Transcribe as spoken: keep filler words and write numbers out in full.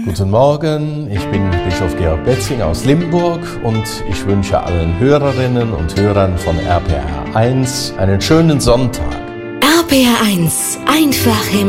Guten Morgen, ich bin Bischof Georg Betzing aus Limburg und ich wünsche allen Hörerinnen und Hörern von R P R eins einen schönen Sonntag. R P R eins, einfach im